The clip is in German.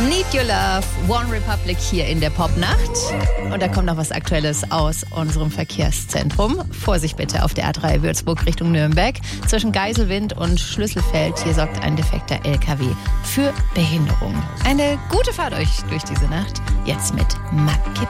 Need Your Love, One Republic hier in der Popnacht. Und da kommt noch was Aktuelles aus unserem Verkehrszentrum. Vorsicht bitte auf der A3 Würzburg Richtung Nürnberg. Zwischen Geiselwind und Schlüsselfeld, hier sorgt ein defekter LKW für Behinderung. Eine gute Fahrt euch durch diese Nacht. Jetzt mit Mark Kipper.